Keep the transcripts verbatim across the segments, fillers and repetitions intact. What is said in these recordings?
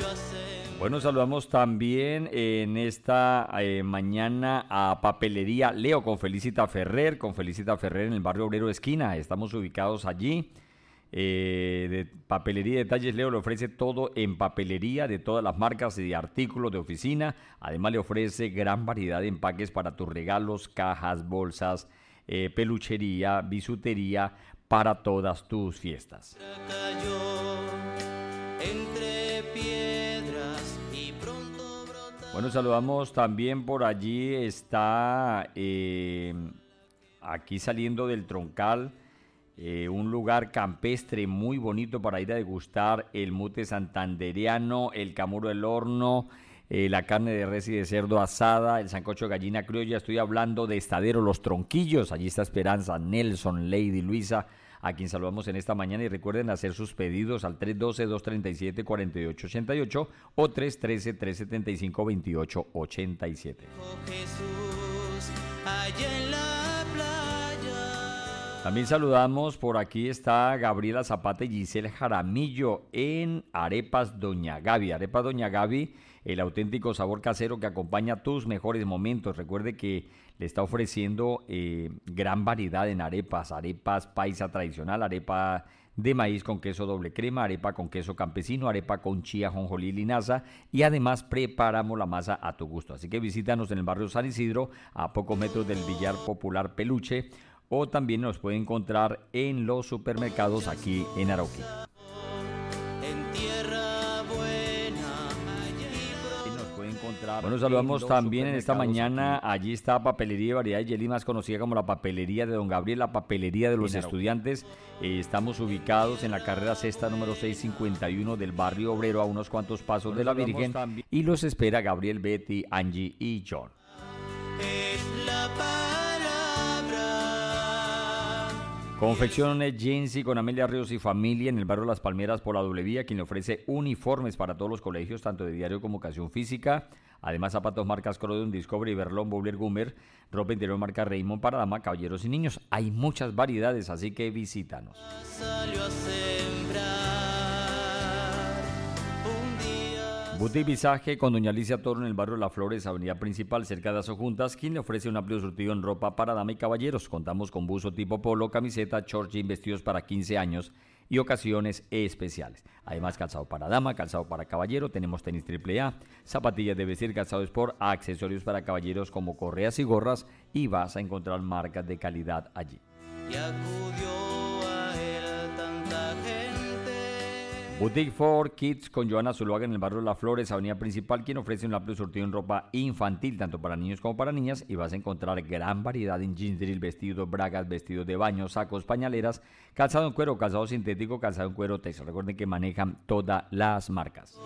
Bueno, saludamos también en esta eh, mañana a Papelería Leo con Felicita Ferrer, con Felicita Ferrer en el barrio Obrero Esquina. Estamos ubicados allí. Eh, de Papelería y Detalles Leo le ofrece todo en papelería de todas las marcas y de artículos de oficina. Además le ofrece gran variedad de empaques para tus regalos, cajas, bolsas, eh, peluchería, bisutería para todas tus fiestas. Bueno, saludamos también por allí, está eh, aquí saliendo del Troncal, eh, un lugar campestre muy bonito para ir a degustar el mute santandereano, el camuro del horno, eh, la carne de res y de cerdo asada, el sancocho de gallina criolla. Estoy hablando de Estadero Los Tronquillos. Allí está Esperanza, Nelson, Lady, Luisa, a quien saludamos en esta mañana, y recuerden hacer sus pedidos al tres uno dos, dos tres siete, cuatro ocho ocho ocho o tres uno tres, tres siete cinco, dos ocho ocho siete. Jesús, allá en la playa. También saludamos, por aquí está Gabriela Zapata y Giselle Jaramillo en Arepas Doña Gaby. Arepas Doña Gaby, el auténtico sabor casero que acompaña tus mejores momentos. Recuerde que le está ofreciendo eh, gran variedad en arepas, arepas paisa tradicional, arepa de maíz con queso doble crema, arepa con queso campesino, arepa con chía, jonjolí y linaza, y además preparamos la masa a tu gusto. Así que visítanos en el barrio San Isidro, a pocos metros del Billar Popular Peluche, o también nos puede encontrar en los supermercados aquí en Arauquita. Bueno, saludamos también en esta mañana, allí está Papelería de Variedades Yelí, más conocida como la Papelería de Don Gabriel, la Papelería de los Estudiantes. Eh, estamos ubicados en la carrera sexta número seiscientos cincuenta y uno del barrio Obrero, a unos cuantos pasos bueno, de la Virgen, también. Y los espera Gabriel, Betty, Angie y John. Es la Confecciones Jensi con Amelia Ríos y familia en el barrio Las Palmeras por la doble vía, quien le ofrece uniformes para todos los colegios, tanto de diario como educación física. Además, zapatos marcas Crodon, Discovery, Berlón, Bowler, Gummer, ropa interior marca Raymond para dama, caballeros y niños. Hay muchas variedades, así que visítanos. Boutique Visaje con Doña Alicia Toro en el barrio Las Flores, avenida principal, cerca de Azojuntas, quien le ofrece un amplio surtido en ropa para dama y caballeros. Contamos con buzo tipo polo, camiseta, short jean, vestidos para quince años y ocasiones especiales. Además, calzado para dama, calzado para caballero, tenemos tenis triple A, zapatillas de vestir, calzado sport, accesorios para caballeros como correas y gorras, y vas a encontrar marcas de calidad allí. Y acudió a él tanta gente. Boutique for Kids con Joana Zuluaga en el barrio Las Flores, avenida principal, quien ofrece un amplio surtido en ropa infantil, tanto para niños como para niñas, y vas a encontrar gran variedad en jeans, drill, vestidos, bragas, vestidos de baño, sacos, pañaleras, calzado en cuero, calzado sintético, calzado en cuero textil. Recuerden que manejan todas las marcas.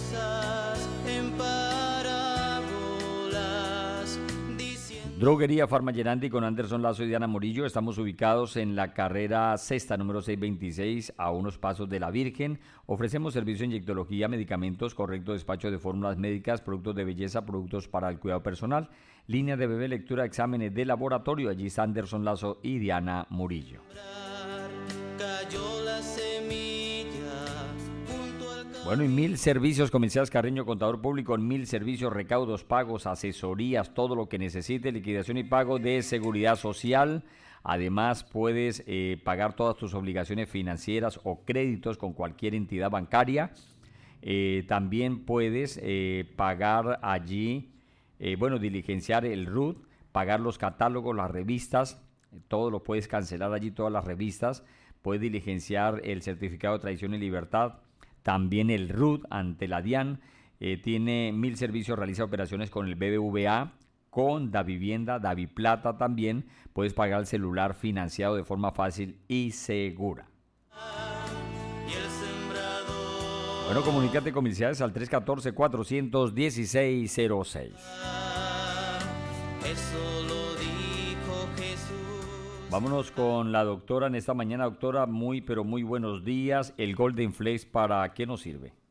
Droguería Farma Gerandi con Anderson Lazo y Diana Morillo. Estamos ubicados en la carrera sexta número seiscientos veintiséis, a unos pasos de la Virgen. Ofrecemos servicio de inyectología, medicamentos, correcto despacho de fórmulas médicas, productos de belleza, productos para el cuidado personal, línea de bebé, lectura, exámenes de laboratorio. Allí está Anderson Lazo y Diana Murillo. Bueno, y Mil Servicios Comerciales Carreño, contador público en Mil Servicios, recaudos, pagos, asesorías, todo lo que necesite, liquidación y pago de seguridad social. Además, puedes eh, pagar todas tus obligaciones financieras o créditos con cualquier entidad bancaria. Eh, también puedes eh, pagar allí, eh, bueno, diligenciar el R U T, pagar los catálogos, las revistas, todo lo puedes cancelar allí, todas las revistas. Puedes diligenciar el certificado de tradición y libertad. También el R U T ante la DIAN. Eh, tiene Mil Servicios, realiza operaciones con el B B V A, con Davivienda, Daviplata también. Puedes pagar el celular financiado de forma fácil y segura. Bueno, comunícate con Comerciales al tres uno cuatro, cuatro uno seis, cero seis. Eso lo dijo Jesús. Vámonos con la doctora en esta mañana. Doctora, muy pero muy buenos días. El Golden Flex, ¿para qué nos sirve?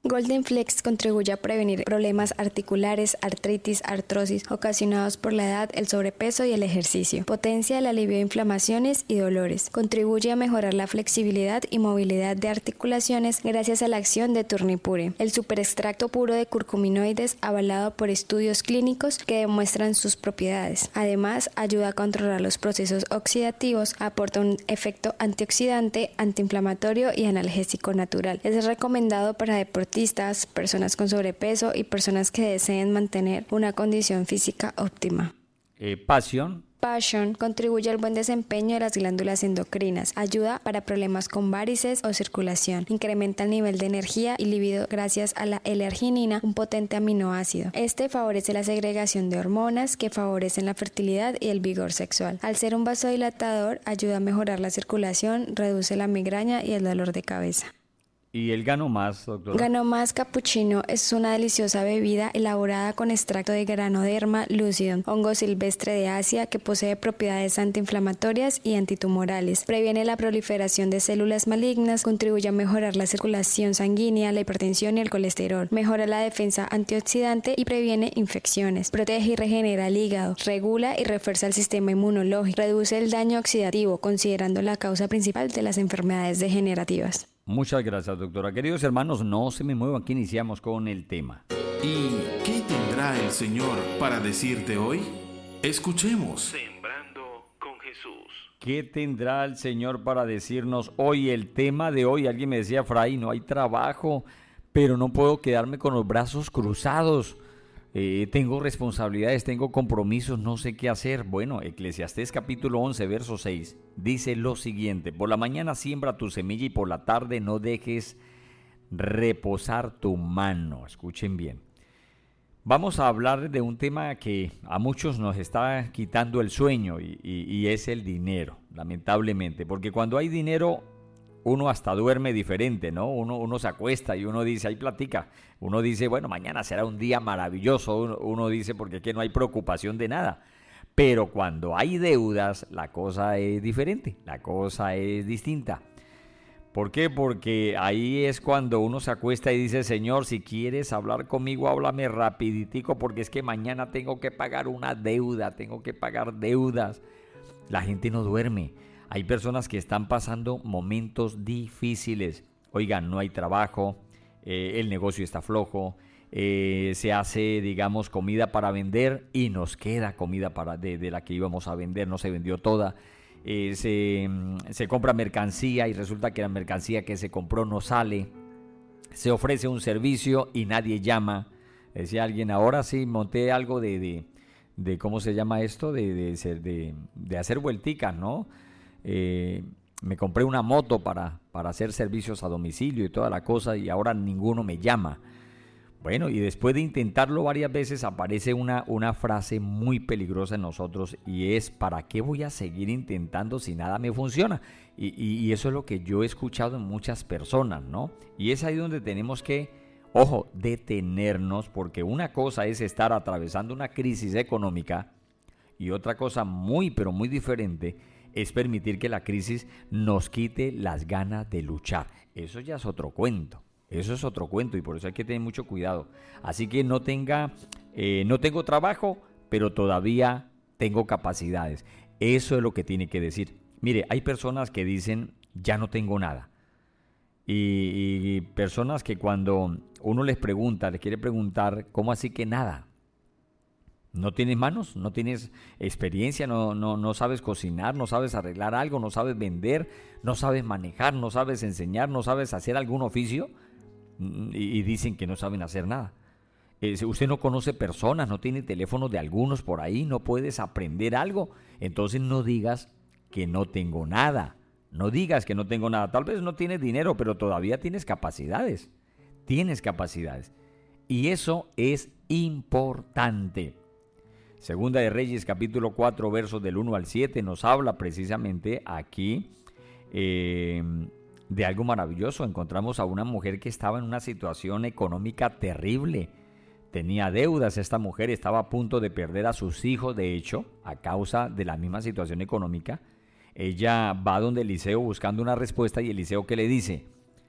Golden Flex contribuye a prevenir problemas articulares, artritis, artrosis ocasionados por la edad, el sobrepeso y el ejercicio. Potencia el alivio de inflamaciones y dolores. Contribuye a mejorar la flexibilidad y movilidad de articulaciones gracias a la acción de Turnipure, el superextracto puro de curcuminoides avalado por estudios clínicos que demuestran sus propiedades. Además, ayuda a controlar los procesos oxidativos, aporta un efecto antioxidante, antiinflamatorio y analgésico natural. Es recomendado para deportistas, personas con sobrepeso y personas que deseen mantener una condición física óptima. Eh, Passion. Passion contribuye al buen desempeño de las glándulas endocrinas, ayuda para problemas con varices o circulación, incrementa el nivel de energía y libido gracias a la L-arginina, un potente aminoácido. Este favorece la segregación de hormonas que favorecen la fertilidad y el vigor sexual. Al ser un vasodilatador, ayuda a mejorar la circulación, reduce la migraña y el dolor de cabeza. ¿Y el Gano Más, doctora? Gano Más Cappuccino es una deliciosa bebida elaborada con extracto de Granoderma lucidum, hongo silvestre de Asia que posee propiedades antiinflamatorias y antitumorales. Previene la proliferación de células malignas, contribuye a mejorar la circulación sanguínea, la hipertensión y el colesterol. Mejora la defensa antioxidante y previene infecciones. Protege y regenera el hígado. Regula y refuerza el sistema inmunológico. Reduce el daño oxidativo, considerando la causa principal de las enfermedades degenerativas. Muchas gracias, doctora. Queridos hermanos, no se me muevan, que iniciamos con el tema. ¿Y qué tendrá el Señor para decirte hoy? Escuchemos. Sembrando con Jesús. ¿Qué tendrá el Señor para decirnos hoy? El tema de hoy, alguien me decía, Fray, no hay trabajo, pero no puedo quedarme con los brazos cruzados. Eh, tengo responsabilidades, tengo compromisos, no sé qué hacer. Bueno, Eclesiastés capítulo once, verso seis, dice lo siguiente: por la mañana siembra tu semilla y por la tarde no dejes reposar tu mano. Escuchen bien. Vamos a hablar de un tema que a muchos nos está quitando el sueño y, y, y es el dinero, lamentablemente, porque cuando hay dinero uno hasta duerme diferente, ¿no? Uno, uno se acuesta y uno dice, ahí platica. Uno dice, bueno, mañana será un día maravilloso. Uno, uno dice, porque aquí no hay preocupación de nada. Pero cuando hay deudas, la cosa es diferente, la cosa es distinta. ¿Por qué? Porque ahí es cuando uno se acuesta y dice, Señor, si quieres hablar conmigo, háblame rapiditico, porque es que mañana tengo que pagar una deuda, tengo que pagar deudas. La gente no duerme. Hay personas que están pasando momentos difíciles. Oigan, no hay trabajo, eh, el negocio está flojo, eh, se hace, digamos, comida para vender y nos queda comida para de, de la que íbamos a vender, no se vendió toda. Eh, se, se compra mercancía y resulta que la mercancía que se compró no sale. Se ofrece un servicio y nadie llama. Decía alguien, ahora sí monté algo de, de, de ¿cómo se llama esto? De, de, de, de hacer vuelticas, ¿no? Eh, me compré una moto para, para hacer servicios a domicilio y toda la cosa y ahora ninguno me llama. Bueno, y después de intentarlo varias veces aparece una, una frase muy peligrosa en nosotros y es, ¿para qué voy a seguir intentando si nada me funciona? Y, y, y eso es lo que yo he escuchado en muchas personas, ¿no? Y es ahí donde tenemos que, ojo, detenernos, porque una cosa es estar atravesando una crisis económica y otra cosa muy, pero muy diferente es permitir que la crisis nos quite las ganas de luchar. Eso ya es otro cuento, eso es otro cuento y por eso hay que tener mucho cuidado. Así que no tenga, eh, no tengo trabajo, pero todavía tengo capacidades. Eso es lo que tiene que decir. Mire, hay personas que dicen, ya no tengo nada. Y, y personas que cuando uno les pregunta, les quiere preguntar, ¿cómo así que nada? ¿No tienes manos? ¿No tienes experiencia? ¿No, no, no sabes cocinar? ¿No sabes arreglar algo? ¿No sabes vender? ¿No sabes manejar? ¿No sabes enseñar? ¿No sabes hacer algún oficio? Y, y dicen que no saben hacer nada. Eh, si usted no conoce personas, no tiene teléfono de algunos por ahí, no puedes aprender algo. Entonces no digas que no tengo nada. No digas que no tengo nada. Tal vez no tienes dinero, pero todavía tienes capacidades. Tienes capacidades. Y eso es importante. Segunda de Reyes, capítulo cuatro, versos del uno al siete, nos habla precisamente aquí eh, de algo maravilloso. Encontramos a una mujer que estaba en una situación económica terrible. Tenía deudas, esta mujer estaba a punto de perder a sus hijos, de hecho, a causa de la misma situación económica. Ella va donde Eliseo buscando una respuesta y Eliseo, ¿qué le dice?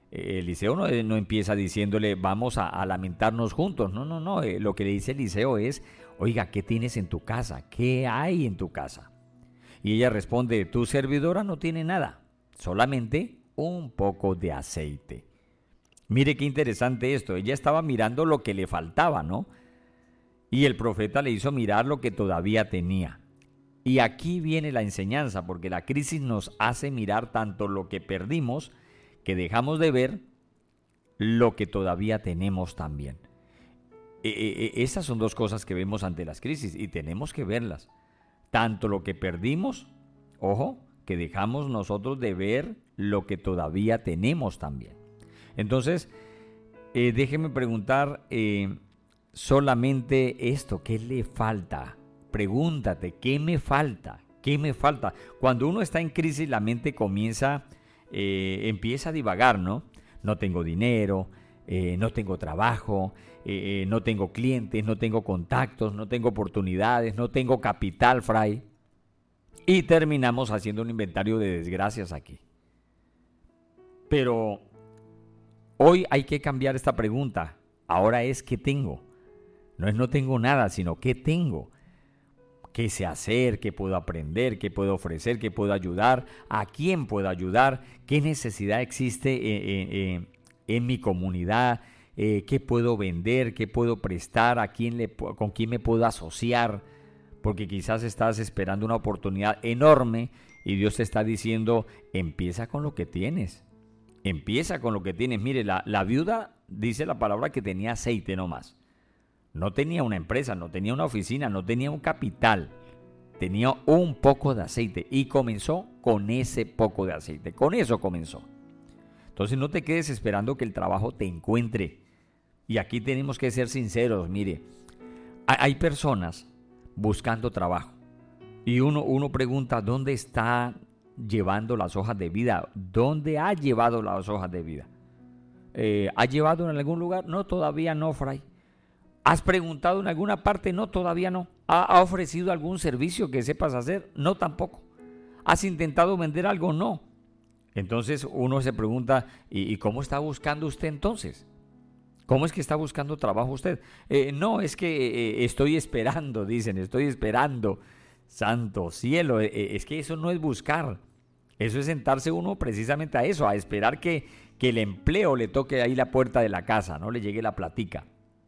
Eliseo no, no empieza diciéndole vamos a, a lamentarnos juntos. No, no, no. Eh, lo que le dice Eliseo es, oiga, ¿qué tienes en tu casa? ¿Qué hay en tu casa? Y ella responde, tu servidora no tiene nada, solamente un poco de aceite. Mire qué interesante esto. Ella estaba mirando lo que le faltaba, ¿no? Y el profeta le hizo mirar lo que todavía tenía. Y aquí viene la enseñanza, porque la crisis nos hace mirar tanto lo que perdimos, que dejamos de ver, lo que todavía tenemos también. E- e- esas son dos cosas que vemos ante las crisis y tenemos que verlas. Tanto lo que perdimos, ojo, que dejamos nosotros de ver lo que todavía tenemos también. Entonces, eh, déjeme preguntar eh, solamente esto, ¿qué le falta? Pregúntate, ¿qué me falta? ¿Qué me falta? Cuando uno está en crisis, la mente comienza, eh, empieza a divagar, ¿no? No tengo dinero, eh, no tengo trabajo, eh, no tengo clientes, no tengo contactos, no tengo oportunidades, no tengo capital, Fray. Y terminamos haciendo un inventario de desgracias aquí. Pero hoy hay que cambiar esta pregunta. Ahora es ¿qué tengo? No es no tengo nada, sino ¿qué tengo? ¿Qué sé hacer? ¿Qué puedo aprender? ¿Qué puedo ofrecer? ¿Qué puedo ayudar? ¿A quién puedo ayudar? ¿Qué necesidad existe en, en, en mi comunidad? Eh, ¿Qué puedo vender? ¿Qué puedo prestar? ¿A quién le, con quién me puedo asociar? Porque quizás estás esperando una oportunidad enorme y Dios te está diciendo, empieza con lo que tienes. Empieza con lo que tienes. Mire, la, la viuda dice la palabra que tenía aceite nomás. No tenía una empresa, no tenía una oficina, no tenía un capital. Tenía un poco de aceite y comenzó con ese poco de aceite. Con eso comenzó. Entonces no te quedes esperando que el trabajo te encuentre. Y aquí tenemos que ser sinceros. Mire, hay personas buscando trabajo. Y uno, uno pregunta, ¿dónde está llevando las hojas de vida? ¿Dónde ha llevado las hojas de vida? Eh, ¿Ha llevado en algún lugar? No, todavía no, Fray. ¿Has preguntado en alguna parte? No, todavía no. ¿Ha, ¿Ha ofrecido algún servicio que sepas hacer? No, tampoco. ¿Has intentado vender algo? No. Entonces uno se pregunta, ¿y, y cómo está buscando usted entonces? ¿Cómo es que está buscando trabajo usted? Eh, no, es que eh, estoy esperando, dicen, estoy esperando. Santo cielo, eh, es que eso no es buscar. Eso es sentarse uno precisamente a eso, a esperar que, que el empleo le toque ahí la puerta de la casa, no le llegue la platica.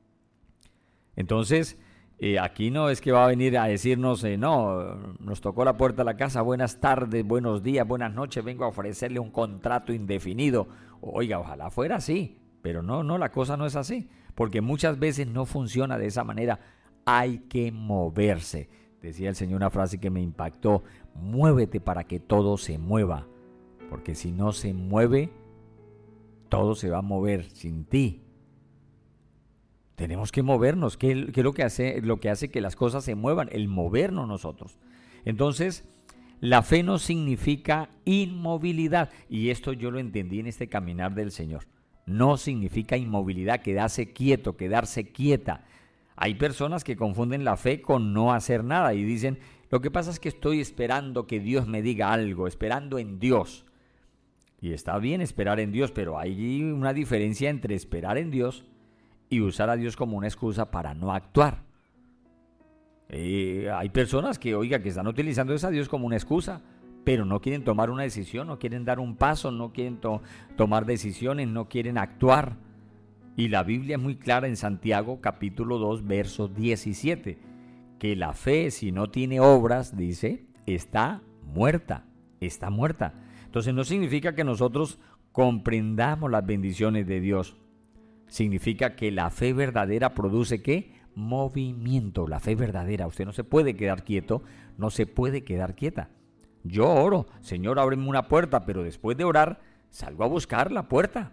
Entonces, eh, aquí no es que va a venir a decirnos, eh, no, nos tocó la puerta de la casa, buenas tardes, buenos días, buenas noches, vengo a ofrecerle un contrato indefinido. Oiga, ojalá fuera así, pero no, no, la cosa no es así, porque muchas veces no funciona de esa manera. Hay que moverse. Decía el Señor una frase que me impactó, muévete para que todo se mueva, porque si no se mueve, todo se va a mover sin ti. Tenemos que movernos. ¿Qué, qué es lo que hace, lo que hace que las cosas se muevan? El movernos nosotros. Entonces, la fe no significa inmovilidad. Y esto yo lo entendí en este caminar del Señor. No significa inmovilidad, quedarse quieto, quedarse quieta. Hay personas que confunden la fe con no hacer nada y dicen, lo que pasa es que estoy esperando que Dios me diga algo, esperando en Dios. Y está bien esperar en Dios, pero hay una diferencia entre esperar en Dios y usar a Dios como una excusa para no actuar. Eh, hay personas que, oiga, que están utilizando a Dios como una excusa, pero no quieren tomar una decisión, no quieren dar un paso, no quieren to- tomar decisiones, no quieren actuar. Y la Biblia es muy clara en Santiago capítulo dos, verso diecisiete, que la fe, si no tiene obras, dice, está muerta, está muerta. Entonces no significa que nosotros comprendamos las bendiciones de Dios. Significa que la fe verdadera produce ¿qué? Movimiento. La fe verdadera. Usted no se puede quedar quieto, no se puede quedar quieta. Yo oro, Señor, ábreme una puerta, pero después de orar, salgo a buscar la puerta.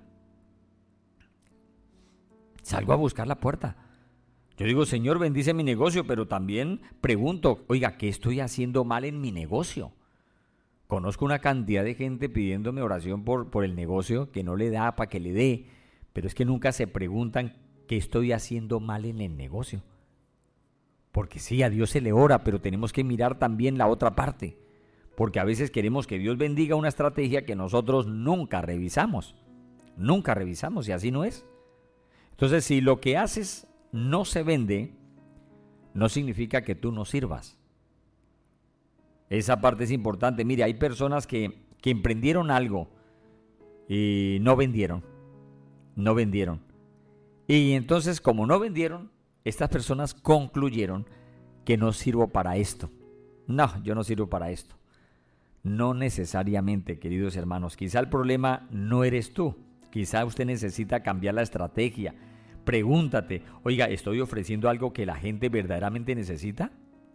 Salgo a buscar la puerta. Yo digo, Señor, bendice mi negocio, pero también pregunto, oiga, ¿qué estoy haciendo mal en mi negocio? Conozco una cantidad de gente pidiéndome oración por, por el negocio que no le da para que le dé. Pero es que nunca se preguntan qué estoy haciendo mal en el negocio. Porque sí, a Dios se le ora, pero tenemos que mirar también la otra parte. Porque a veces queremos que Dios bendiga una estrategia que nosotros nunca revisamos. Nunca revisamos y así no es. Entonces, si lo que haces no se vende, no significa que tú no sirvas. Esa parte es importante. Mire, hay personas que, que emprendieron algo y no vendieron. No vendieron. Y entonces, como no vendieron, estas personas concluyeron que no sirvo para esto. No, yo no sirvo para esto. No necesariamente, queridos hermanos. Quizá el problema no eres tú. Quizá usted necesita cambiar la estrategia. Pregúntate, oiga, ¿estoy ofreciendo algo que la gente verdaderamente necesita?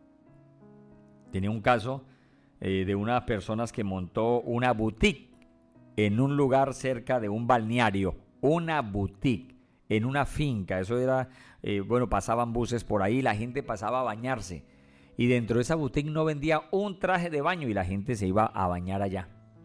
Tenía un caso eh, de unas personas que montó una boutique en un lugar cerca de un balneario. Una boutique en una finca. Eso era, eh, bueno, pasaban buses por ahí, la gente pasaba a bañarse. Y dentro de esa boutique no vendía un traje de baño y la gente se iba a bañar allá.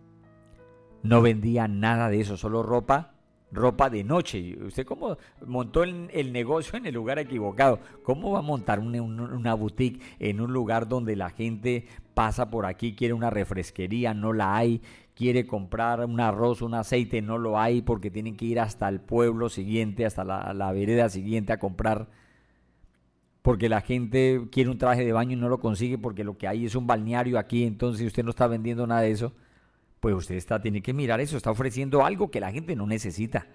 No vendía nada de eso, solo ropa, ropa de noche. ¿Usted cómo montó el, el negocio en el lugar equivocado? ¿Cómo va a montar una, una boutique en un lugar donde la gente pasa por aquí, quiere una refresquería, no la hay, quiere comprar un arroz, un aceite, no lo hay porque tienen que ir hasta el pueblo siguiente, hasta la, la vereda siguiente a comprar? Porque la gente quiere un traje de baño y no lo consigue porque lo que hay es un balneario aquí, entonces si usted no está vendiendo nada de eso, pues usted está, tiene que mirar eso, está ofreciendo algo que la gente no necesita.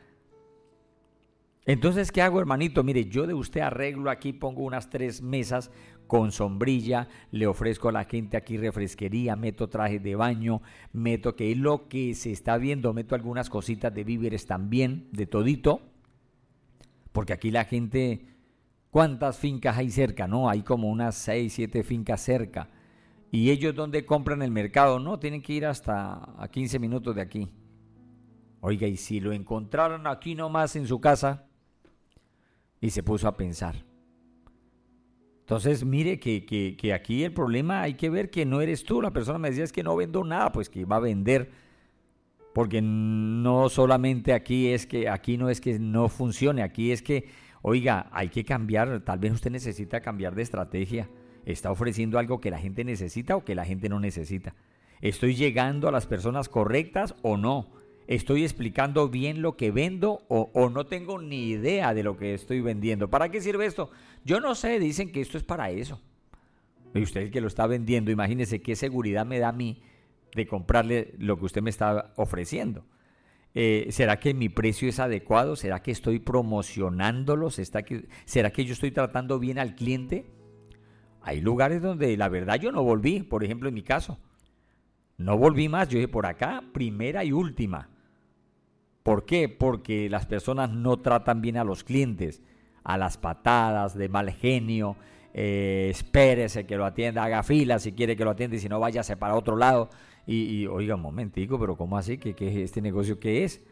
Entonces, ¿qué hago, hermanito? Mire, yo de usted arreglo aquí, pongo unas tres mesas con sombrilla, le ofrezco a la gente aquí refresquería, meto trajes de baño, meto que es lo que se está viendo, meto algunas cositas de víveres también, de todito, porque aquí la gente... ¿Cuántas fincas hay cerca? No, hay como unas seis, siete fincas cerca. ¿Y ellos dónde compran el mercado? No, tienen que ir hasta a quince minutos de aquí. Oiga, y si lo encontraron aquí nomás en su casa, y se puso a pensar. Entonces, mire que, que, que aquí el problema hay que ver que no eres tú. La persona me decía, es que no vendo nada, pues que va a vender. Porque no solamente aquí es que, aquí no es que no funcione, aquí es que, oiga, hay que cambiar, tal vez usted necesita cambiar de estrategia. ¿Está ofreciendo algo que la gente necesita o que la gente no necesita? ¿Estoy llegando a las personas correctas o no? ¿Estoy explicando bien lo que vendo o, o no tengo ni idea de lo que estoy vendiendo? ¿Para qué sirve esto? Yo no sé, dicen que esto es para eso. Y usted el que lo está vendiendo, imagínese qué seguridad me da a mí de comprarle lo que usted me está ofreciendo. Eh, ¿Será que mi precio es adecuado? ¿Será que estoy promocionándolo? ¿Será que, ¿Será que yo estoy tratando bien al cliente? Hay lugares donde la verdad yo no volví, por ejemplo en mi caso. No volví más, yo dije por acá, primera y última. ¿Por qué? Porque las personas no tratan bien a los clientes, a las patadas, de mal genio, eh, espérese que lo atienda, haga fila si quiere que lo atienda y si no váyase para otro lado. Y, y oiga, un momentico, pero ¿cómo así? ¿Qué, qué, ¿Este negocio qué es?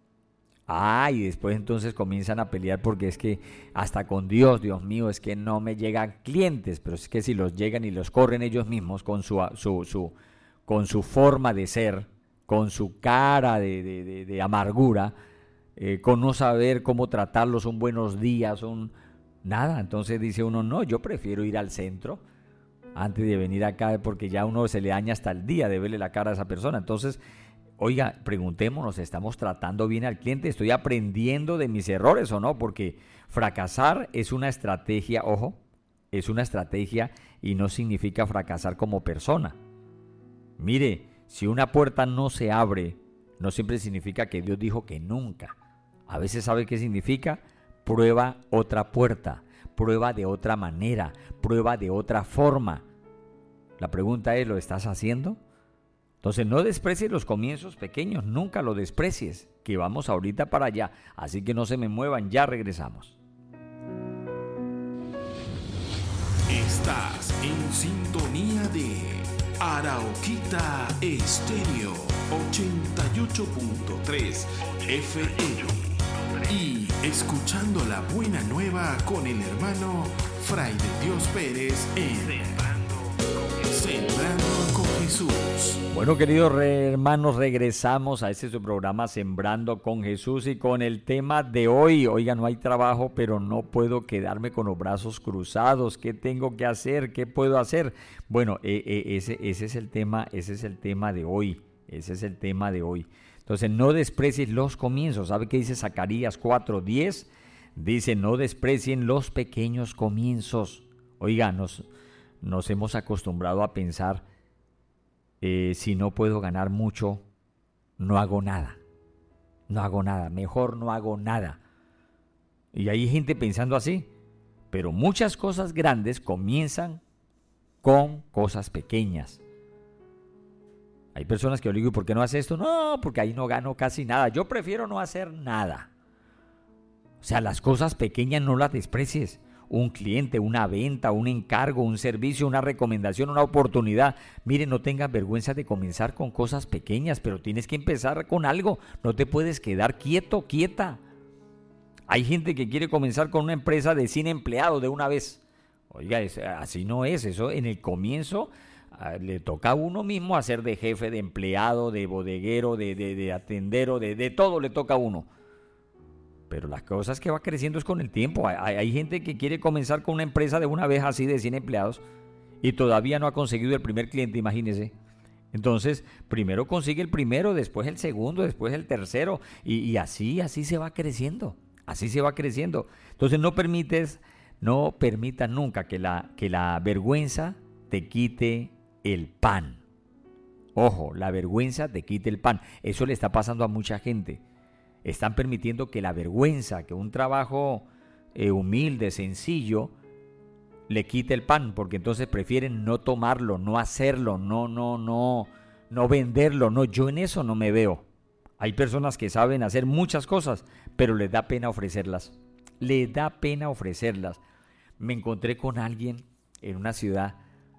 Ah, y después entonces comienzan a pelear porque es que hasta con Dios, Dios mío, es que no me llegan clientes, pero es que si los llegan y los corren ellos mismos con su, su, su, con su forma de ser, con su cara de, de, de, de amargura, eh, con no saber cómo tratarlos, un buenos días, un nada, entonces dice uno, no, yo prefiero ir al centro antes de venir acá porque ya uno se le daña hasta el día de verle la cara a esa persona. Entonces, oiga, preguntémonos, ¿estamos tratando bien al cliente? ¿Estoy aprendiendo de mis errores o no? Porque fracasar es una estrategia, ojo, es una estrategia y no significa fracasar como persona. Mire, si una puerta no se abre, no siempre significa que Dios dijo que nunca. A veces, ¿sabe qué significa? Prueba otra puerta, prueba de otra manera, prueba de otra forma. La pregunta es, ¿lo estás haciendo? Entonces no desprecies los comienzos pequeños, nunca lo desprecies, que vamos ahorita para allá. Así que no se me muevan, ya regresamos. Estás en sintonía de Arauquita Estéreo ochenta y ocho punto tres F M y escuchando la buena nueva con el hermano Fray de Dios Pérez en Sembrando con Jesús. Bueno, queridos re- hermanos, regresamos a este su programa Sembrando con Jesús y con el tema de hoy. Oiga, no hay trabajo, pero no puedo quedarme con los brazos cruzados. ¿Qué tengo que hacer? ¿Qué puedo hacer? Bueno, eh, eh, ese, ese es el tema, ese es el tema de hoy. Ese es el tema de hoy. Entonces, no desprecies los comienzos. ¿Sabe qué dice Zacarías cuatro diez? Dice, no desprecien los pequeños comienzos. Oiga, nos, nos hemos acostumbrado a pensar, eh, si no puedo ganar mucho, no hago nada. No hago nada, mejor no hago nada. Y hay gente pensando así. Pero muchas cosas grandes comienzan con cosas pequeñas. Hay personas que yo le digo, ¿por qué no hace esto? No, porque ahí no gano casi nada. Yo prefiero no hacer nada. O sea, las cosas pequeñas no las desprecies. Un cliente, una venta, un encargo, un servicio, una recomendación, una oportunidad. Mire, no tengas vergüenza de comenzar con cosas pequeñas, pero tienes que empezar con algo. No te puedes quedar quieto, quieta. Hay gente que quiere comenzar con una empresa de cien empleados de una vez. Oiga, es, así no es. Eso en el comienzo uh, le toca a uno mismo hacer de jefe, de empleado, de bodeguero, de, de, de atendero, de, de todo le toca a uno. Pero las cosas que va creciendo es con el tiempo. Hay, hay gente que quiere comenzar con una empresa de una vez así de cien empleados y todavía no ha conseguido el primer cliente, imagínese. Entonces, primero consigue el primero, después el segundo, después el tercero y, y así, así se va creciendo. Así se va creciendo. Entonces no permites, no permitas nunca que la, que la vergüenza te quite el pan. Ojo, la vergüenza te quite el pan. Eso le está pasando a mucha gente. Están permitiendo que la vergüenza, que un trabajo eh, humilde, sencillo, le quite el pan, porque entonces prefieren no tomarlo, no hacerlo, no, no, no, no venderlo. No, yo en eso no me veo. Hay personas que saben hacer muchas cosas, pero les da pena ofrecerlas. Les da pena ofrecerlas. Me encontré con alguien en una ciudad.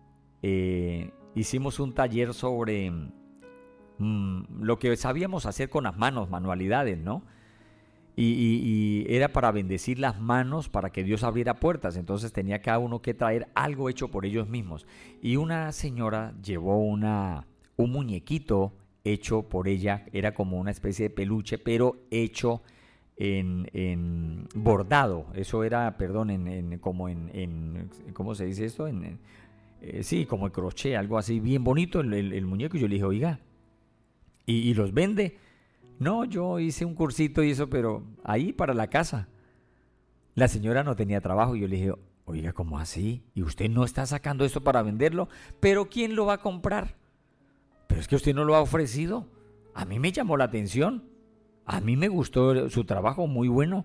Eh, hicimos un taller sobre mmm, lo que sabíamos hacer con las manos, manualidades, ¿no? Y, y, y era para bendecir las manos, para que Dios abriera puertas. Entonces tenía cada uno que traer algo hecho por ellos mismos. Y una señora llevó una, un muñequito hecho por ella, era como una especie de peluche, pero hecho en, en bordado. Eso era, perdón, en, en como en, en, ¿cómo se dice esto? En, en, eh, sí, como el crochet, algo así, bien bonito el, el, el muñeco. Y yo le dije, oiga, ¿y, y los vende? No, yo hice un cursito y eso, pero ahí para la casa. La señora no tenía trabajo y yo le dije, oiga, ¿cómo así? ¿Y usted no está sacando esto para venderlo? ¿Pero quién lo va a comprar? Pero es que usted no lo ha ofrecido. A mí me llamó la atención. A mí me gustó su trabajo, muy bueno.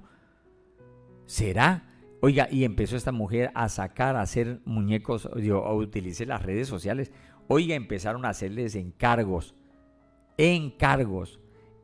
¿Será? Oiga, y empezó esta mujer a sacar, a hacer muñecos. Yo utilicé las redes sociales. Oiga, empezaron a hacerles encargos. Encargos.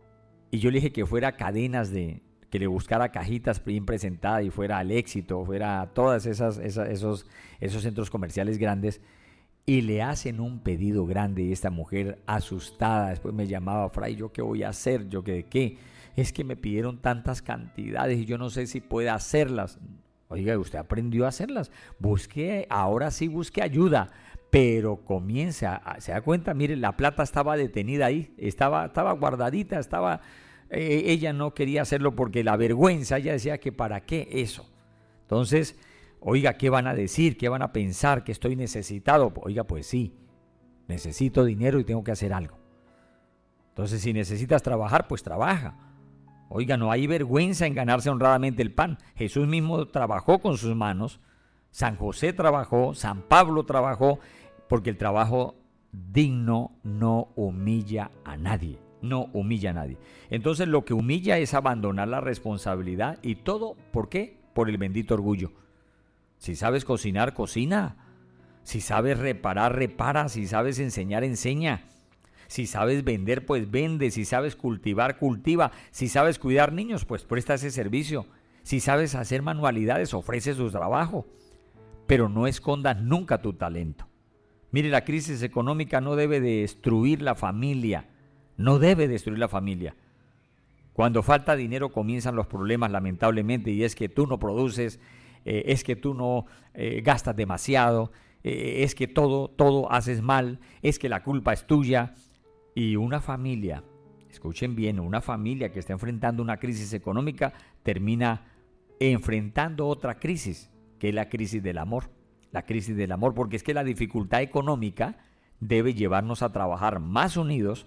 Y yo le dije que fuera cadenas de... que le buscara cajitas bien presentadas y fuera al Éxito, fuera a todas esas, esas esos, esos centros comerciales grandes. Y le hacen un pedido grande y esta mujer asustada, después me llamaba, Fray, ¿yo qué voy a hacer? ¿Yo qué de qué? Es que me pidieron tantas cantidades y yo no sé si puede hacerlas. Oiga, usted aprendió a hacerlas. Busque, ahora sí busque ayuda, pero comienza, se da cuenta, mire, la plata estaba detenida ahí, estaba, estaba guardadita, estaba, eh, ella no quería hacerlo porque la vergüenza, ella decía que para qué eso. Entonces, oiga, ¿qué van a decir? ¿Qué van a pensar? ¿Que estoy necesitado? Oiga, pues sí, necesito dinero y tengo que hacer algo. Entonces, si necesitas trabajar, pues trabaja. Oiga, no hay vergüenza en ganarse honradamente el pan. Jesús mismo trabajó con sus manos, San José trabajó, San Pablo trabajó, porque el trabajo digno no humilla a nadie, no humilla a nadie. Entonces, lo que humilla es abandonar la responsabilidad y todo, ¿por qué? Por el bendito orgullo. Si sabes cocinar, cocina. Si sabes reparar, repara. Si sabes enseñar, enseña. Si sabes vender, pues vende. Si sabes cultivar, cultiva. Si sabes cuidar niños, pues presta ese servicio. Si sabes hacer manualidades, ofrece su trabajo. Pero no escondas nunca tu talento. Mire, la crisis económica no debe destruir la familia. No debe destruir la familia. Cuando falta dinero comienzan los problemas, lamentablemente, y es que tú no produces, eh, es que tú no eh, gastas demasiado, eh, es que todo, todo haces mal, es que la culpa es tuya. Y una familia, escuchen bien, una familia que está enfrentando una crisis económica termina enfrentando otra crisis, que es la crisis del amor. La crisis del amor, porque es que la dificultad económica debe llevarnos a trabajar más unidos,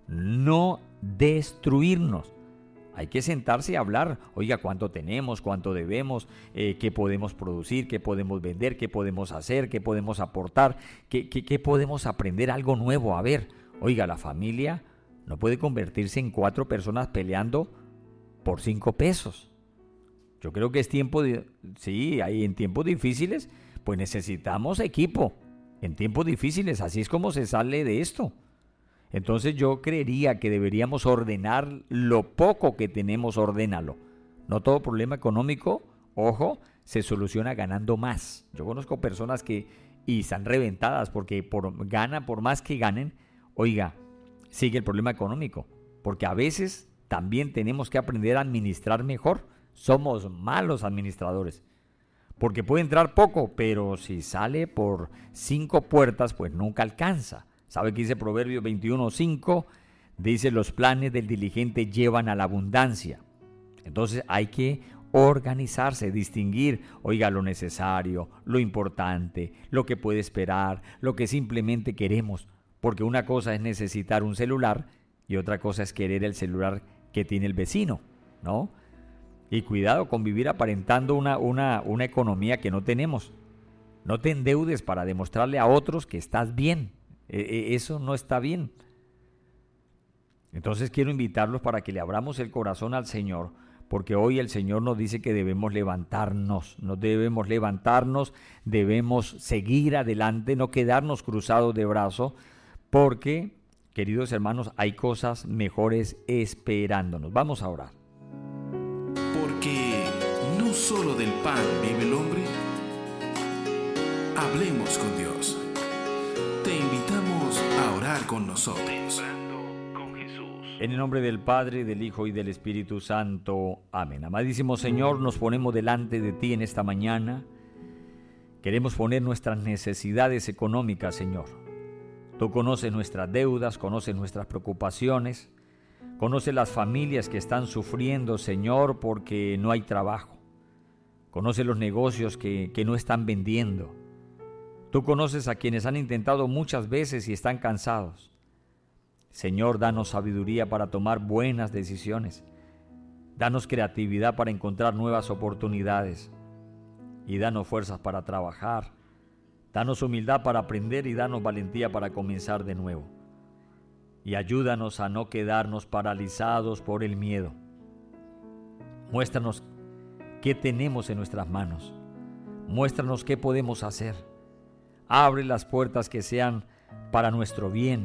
no destruirnos. Hay que sentarse y hablar, oiga, cuánto tenemos, cuánto debemos, eh, qué podemos producir, qué podemos vender, qué podemos hacer, qué podemos aportar, qué, qué, qué podemos aprender, algo nuevo. A ver, oiga, la familia no puede convertirse en cuatro personas peleando por cinco pesos. Yo creo que es tiempo de, sí, hay en tiempos difíciles, pues necesitamos equipo. En tiempos difíciles, así es como se sale de esto. Entonces yo creería que deberíamos ordenar lo poco que tenemos, ordénalo. No todo problema económico, ojo, se soluciona ganando más. Yo conozco personas que y están reventadas porque por gana, por más que ganen, oiga, sigue el problema económico. Porque a veces también tenemos que aprender a administrar mejor. Somos malos administradores. Porque puede entrar poco, pero si sale por cinco puertas, pues nunca alcanza. ¿Sabe qué dice Proverbios veintiuno cinco? Dice, los planes del diligente llevan a la abundancia. Entonces hay que organizarse, distinguir, oiga, lo necesario, lo importante, lo que puede esperar, lo que simplemente queremos. Porque una cosa es necesitar un celular y otra cosa es querer el celular que tiene el vecino, ¿no? Y cuidado con vivir aparentando una, una, una economía que no tenemos. No te endeudes para demostrarle a otros que estás bien. Eso no está bien. Entonces quiero invitarlos para que le abramos el corazón al Señor, porque hoy el Señor nos dice que debemos levantarnos, no debemos levantarnos, debemos seguir adelante, no quedarnos cruzados de brazos, porque, queridos hermanos, hay cosas mejores esperándonos. Vamos a orar. Porque no solo del pan vive el hombre. Hablemos con Dios. Te invitamos a orar con nosotros. Con Jesús. En el nombre del Padre, del Hijo y del Espíritu Santo. Amén. Amadísimo Señor, nos ponemos delante de ti en esta mañana. Queremos poner nuestras necesidades económicas, Señor. Tú conoces nuestras deudas, conoces nuestras preocupaciones, conoces las familias que están sufriendo, Señor, porque no hay trabajo. Conoces los negocios que, que no están vendiendo. Tú conoces a quienes han intentado muchas veces y están cansados. Señor, danos sabiduría para tomar buenas decisiones. Danos creatividad para encontrar nuevas oportunidades. Y danos fuerzas para trabajar. Danos humildad para aprender y danos valentía para comenzar de nuevo. Y ayúdanos a no quedarnos paralizados por el miedo. Muéstranos qué tenemos en nuestras manos. Muéstranos qué podemos hacer. Abre las puertas que sean para nuestro bien.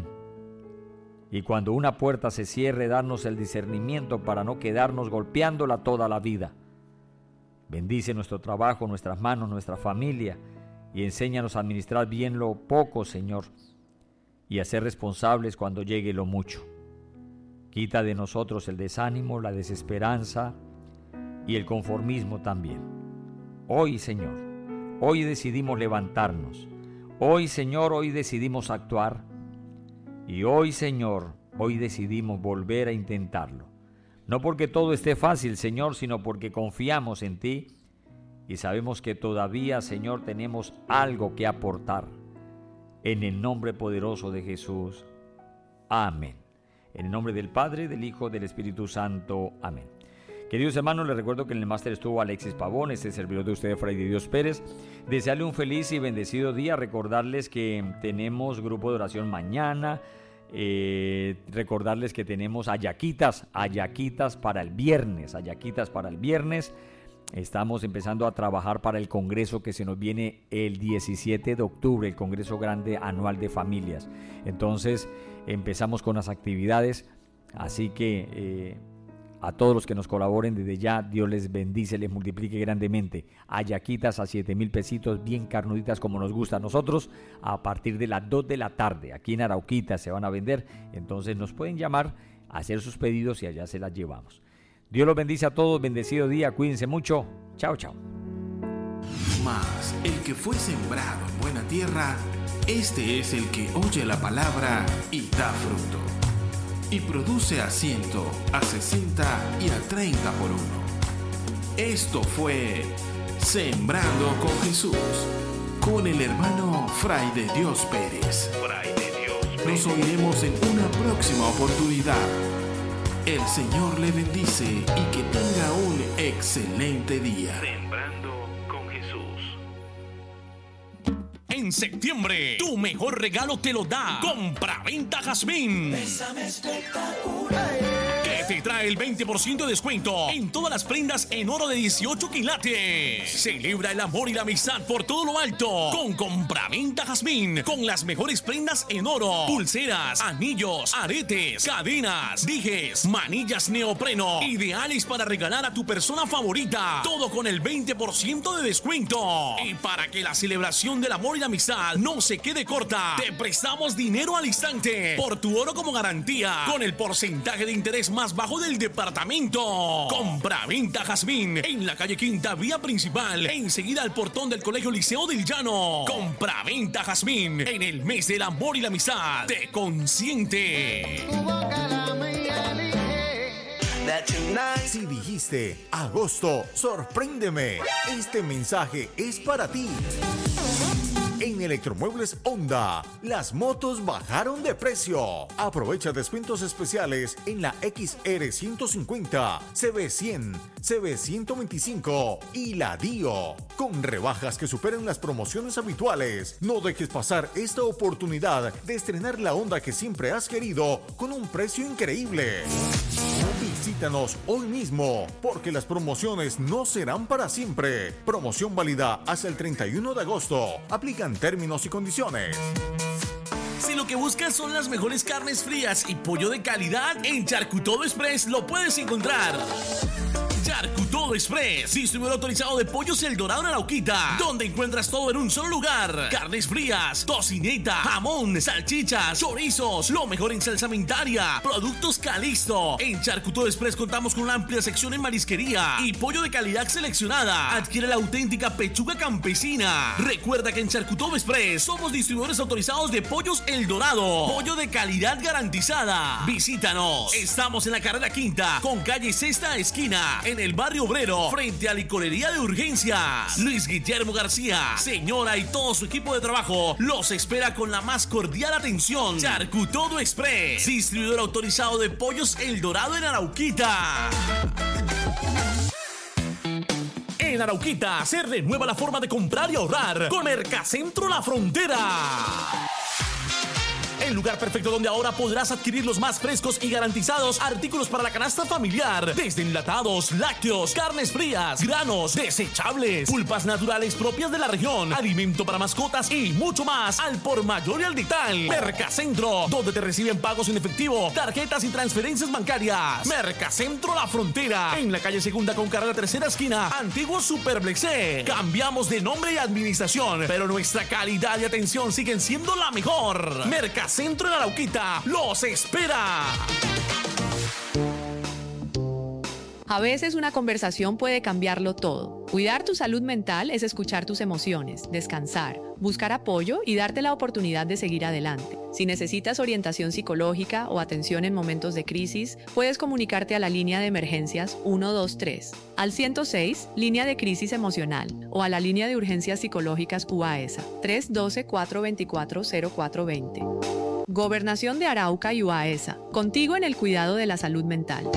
Y cuando una puerta se cierre, darnos el discernimiento para no quedarnos golpeándola toda la vida. Bendice nuestro trabajo, nuestras manos, nuestra familia, y enséñanos a administrar bien lo poco, Señor, y a ser responsables cuando llegue lo mucho. Quita de nosotros el desánimo, la desesperanza y el conformismo también. Hoy, Señor, hoy decidimos levantarnos. Hoy, Señor, hoy decidimos actuar. Y hoy, Señor, hoy decidimos volver a intentarlo. No porque todo esté fácil, Señor, sino porque confiamos en ti y sabemos que todavía, Señor, tenemos algo que aportar. En el nombre poderoso de Jesús. Amén. En el nombre del Padre, del Hijo, del Espíritu Santo. Amén. Queridos hermanos, les recuerdo que en el máster estuvo Alexis Pavón, este servidor de ustedes, Fray de Dios Pérez. Desearle un feliz y bendecido día. Recordarles que tenemos grupo de oración mañana. Eh, recordarles que tenemos ayaquitas, ayaquitas para el viernes, ayaquitas para el viernes. Estamos empezando a trabajar para el congreso que se nos viene el diecisiete de octubre, el Congreso Grande Anual de Familias. Entonces empezamos con las actividades, así que eh, a todos los que nos colaboren desde ya, Dios les bendice, les multiplique grandemente. Ayaquitas a siete mil pesitos, bien carnuditas como nos gusta a nosotros, a partir de las dos de la tarde, aquí en Arauquita se van a vender. Entonces nos pueden llamar, hacer sus pedidos y allá se las llevamos. Dios los bendice a todos, bendecido día, cuídense mucho, chao, chao. Mas el que fue sembrado en buena tierra, este es el que oye la palabra y da fruto. Y produce a ciento, a sesenta y a treinta por uno. Esto fue Sembrando con Jesús, con el hermano Fray de Dios Pérez. Fray de Dios Pérez. Nos oiremos en una próxima oportunidad. El Señor le bendice y que tenga un excelente día. Sembrando con Jesús. En septiembre, tu mejor regalo te lo da Compraventa Jazmín. Bésame espectacular. Que te trae el veinte por ciento de descuento en todas las prendas en oro de dieciocho quilates. Celebra el amor y la amistad por todo lo alto con Compraventa Jazmín, con las mejores prendas en oro, pulseras, anillos, aretes, cadenas, dijes, manillas neopreno, ideales para regalar a tu persona favorita, todo con el veinte por ciento de descuento. Y para que la celebración del amor y la amistad no se quede corta, te prestamos dinero al instante por tu oro como garantía, con el porcentaje de interés más bajo del departamento. Compraventa Jazmín en la calle Quinta, vía principal, enseguida al portón del Colegio Liceo del Llano. Compraventa Jazmín en el mes del amor y la amistad. Te consiente. Si dijiste agosto, sorpréndeme. Este mensaje es para ti. En Electromuebles Honda, las motos bajaron de precio. Aprovecha descuentos especiales en la X R ciento cincuenta, C B cien, C B ciento veinticinco y la Dio, con rebajas que superan las promociones habituales. No dejes pasar esta oportunidad de estrenar la Honda que siempre has querido con un precio increíble. Visítanos hoy mismo, porque las promociones no serán para siempre. Promoción válida hasta el treinta y uno de agosto. Aplican términos y condiciones. Si lo que buscas son las mejores carnes frías y pollo de calidad, en Charcutodo Express lo puedes encontrar. Charcutodo Express, distribuidor autorizado de Pollos El Dorado en Arauquita, donde encuentras todo en un solo lugar: carnes frías, tocineta, jamón, salchichas, chorizos, lo mejor en salsamentaria, productos Calisto. En Charcutodo Express contamos con una amplia sección en marisquería y pollo de calidad seleccionada. Adquiere la auténtica pechuga campesina. Recuerda que en Charcutodo Express somos distribuidores autorizados de Pollos El Dorado, pollo de calidad garantizada. Visítanos. Estamos en la carrera Quinta con calle Sexta esquina, en el barrio obrero, frente a Licorería de Urgencias. Luis Guillermo García, señora y todo su equipo de trabajo los espera con la más cordial atención. Charcutodo Express, distribuidor autorizado de Pollos El Dorado en Arauquita. En Arauquita se renueva la forma de comprar y ahorrar con Mercacentro La Frontera. El lugar perfecto donde ahora podrás adquirir los más frescos y garantizados artículos para la canasta familiar, desde enlatados, lácteos, carnes frías, granos, desechables, pulpas naturales propias de la región, alimento para mascotas y mucho más al por mayor y al detalle. Mercacentro, donde te reciben pagos en efectivo, tarjetas y transferencias bancarias. Mercacentro La Frontera, en la calle Segunda con carrera Tercera esquina, antiguo Superblexé. Cambiamos de nombre y administración, pero nuestra calidad y atención siguen siendo la mejor. Mercacentro Centro en Arauquita los espera. A veces una conversación puede cambiarlo todo. Cuidar tu salud mental es escuchar tus emociones, descansar, buscar apoyo y darte la oportunidad de seguir adelante. Si necesitas orientación psicológica o atención en momentos de crisis, puedes comunicarte a la línea de emergencias uno dos tres, al ciento seis, línea de crisis emocional, o a la línea de urgencias psicológicas U A E S A, tres uno dos, cuatro dos cuatro, cero cuatro dos cero. Gobernación de Arauca y U A E S A, contigo en el cuidado de la salud mental.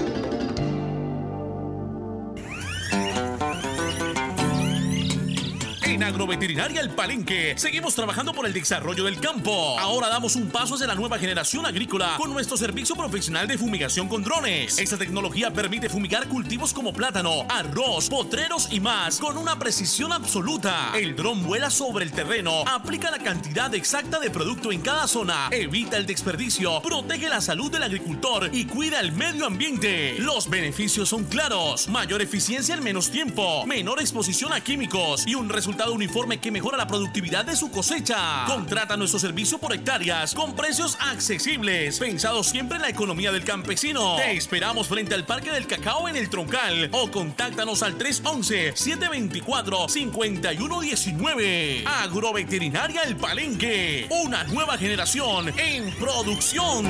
En Agroveterinaria El Palenque seguimos trabajando por el desarrollo del campo. Ahora damos un paso hacia la nueva generación agrícola con nuestro servicio profesional de fumigación con drones. Esta tecnología permite fumigar cultivos como plátano, arroz, potreros y más con una precisión absoluta. El dron vuela sobre el terreno, aplica la cantidad exacta de producto en cada zona, evita el desperdicio, protege la salud del agricultor y cuida el medio ambiente. Los beneficios son claros: mayor eficiencia en menos tiempo, menor exposición a químicos y un resultado uniforme que mejora la productividad de su cosecha. Contrata nuestro servicio por hectáreas con precios accesibles, pensados siempre en la economía del campesino. Te esperamos frente al Parque del Cacao en el Troncal o contáctanos al tres once, siete veinticuatro, cincuenta y uno diecinueve. Agroveterinaria El Palenque, una nueva generación en producción.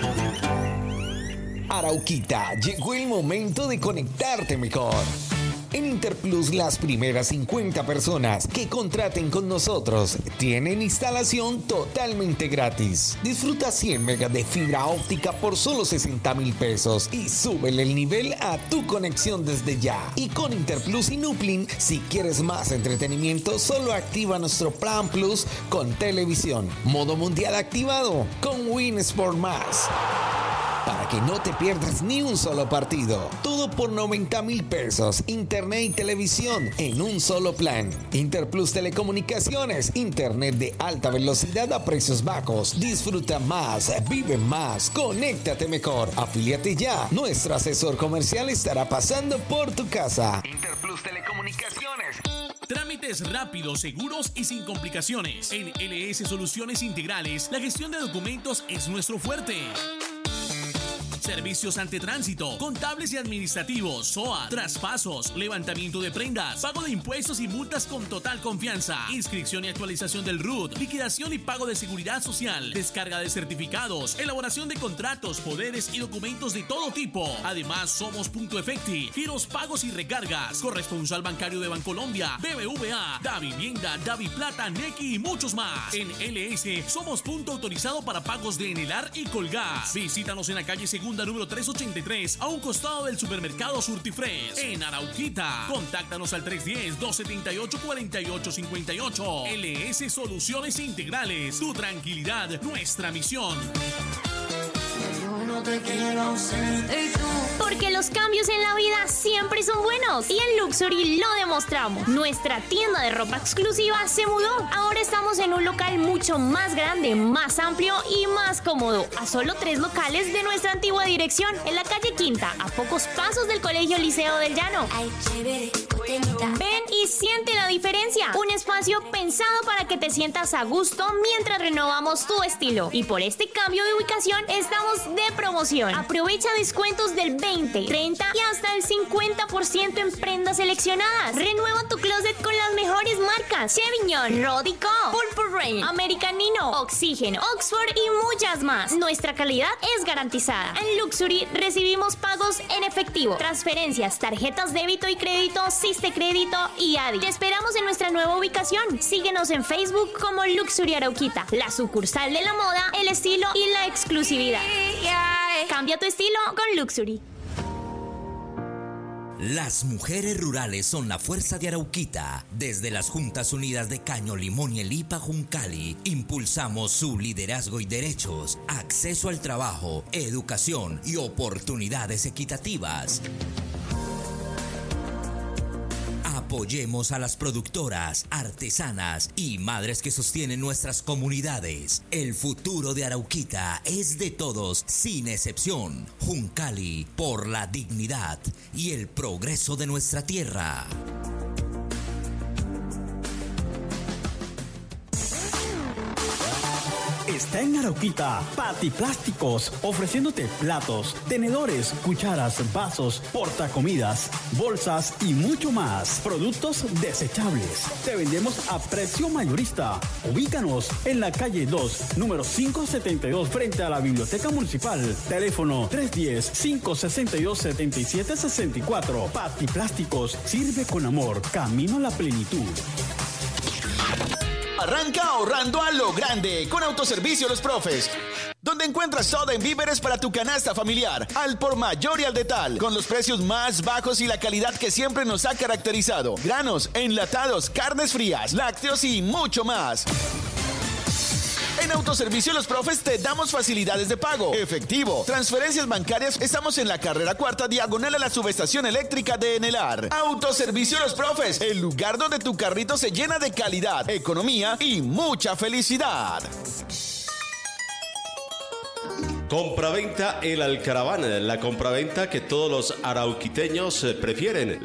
Arauquita, llegó el momento de conectarte mejor. En Interplus, las primeras cincuenta personas que contraten con nosotros tienen instalación totalmente gratis. Disfruta cien megas de fibra óptica por solo sesenta mil pesos y súbele el nivel a tu conexión desde ya. Y con Interplus y Nuplin, si quieres más entretenimiento, solo activa nuestro Plan Plus con televisión. Modo mundial activado con Win Sport Más. Para que no te pierdas ni un solo partido. Todo por noventa mil pesos. Internet y televisión en un solo plan. Interplus Telecomunicaciones. Internet de alta velocidad a precios bajos. Disfruta más. Vive más. Conéctate mejor. Afíliate ya. Nuestro asesor comercial estará pasando por tu casa. Interplus Telecomunicaciones. Trámites rápidos, seguros y sin complicaciones. En L S Soluciones Integrales, la gestión de documentos es nuestro fuerte. Servicios ante tránsito, contables y administrativos, S O A, traspasos, levantamiento de prendas, pago de impuestos y multas con total confianza, inscripción y actualización del R U T, liquidación y pago de seguridad social, descarga de certificados, elaboración de contratos, poderes y documentos de todo tipo. Además, somos Punto Efecti, giros, pagos y recargas, corresponsal bancario de Bancolombia, B B V A, Da Vivienda, Davi Plata, Nequi y muchos más. En L S somos punto autorizado para pagos de Enelar y Colgas. Visítanos en la calle Segunda número trescientos ochenta y tres, a un costado del supermercado Surtifresh, en Arauquita. Contáctanos al tres uno cero, dos siete ocho, cuatro ocho cinco ocho. L S Soluciones Integrales, tu tranquilidad, nuestra misión. No te quiero ausente. Porque los cambios en la vida siempre son buenos y en Luxury lo demostramos. Nuestra tienda de ropa exclusiva se mudó. Ahora estamos en un local mucho más grande, más amplio y más cómodo. A solo tres locales de nuestra antigua dirección, en la calle Quinta, a pocos pasos del Colegio Liceo del Llano. Ay, chévere. Ven y siente la diferencia. Un espacio pensado para que te sientas a gusto mientras renovamos tu estilo. Y por este cambio de ubicación estamos de promoción. Aprovecha descuentos del veinte, treinta y hasta el cincuenta por ciento en prendas seleccionadas. Renueva tu closet con las mejores marcas: Chevignon, Rodico, Purple Rain, American Nino, Oxygen, Oxford y muchas más. Nuestra calidad es garantizada. En Luxury recibimos pagos en efectivo, transferencias, tarjetas débito y crédito, Crédito y Adi. Te esperamos en nuestra nueva ubicación. Síguenos en Facebook como Luxury Arauquita, la sucursal de la moda, el estilo y la exclusividad. Cambia tu estilo con Luxury. Las mujeres rurales son la fuerza de Arauquita. Desde las Juntas Unidas de Caño, Limón y el I P A Juncali, impulsamos su liderazgo y derechos, acceso al trabajo, educación y oportunidades equitativas. Apoyemos a las productoras, artesanas y madres que sostienen nuestras comunidades. El futuro de Arauquita es de todos, sin excepción. Juncali, por la dignidad y el progreso de nuestra tierra. Está en Arauquita Pati Plásticos, ofreciéndote platos, tenedores, cucharas, vasos, portacomidas, bolsas y mucho más. Productos desechables. Te vendemos a precio mayorista. Ubícanos en la calle dos, número quinientos setenta y dos, frente a la Biblioteca Municipal. Teléfono tres uno cero, cinco seis dos, siete siete seis cuatro. Pati Plásticos, sirve con amor. Camino a la plenitud. Arranca ahorrando a lo grande con Autoservicio Los Profes, donde encuentras todo en víveres para tu canasta familiar, al por mayor y al detal, con los precios más bajos y la calidad que siempre nos ha caracterizado. Granos, enlatados, carnes frías, lácteos y mucho más. En Autoservicio Los Profes te damos facilidades de pago, efectivo, transferencias bancarias. Estamos en la carrera cuarta, diagonal a la subestación eléctrica de Enelar. Autoservicio Los Profes, el lugar donde tu carrito se llena de calidad, economía y mucha felicidad. Compraventa El Alcaraván, la compraventa que todos los arauquiteños prefieren.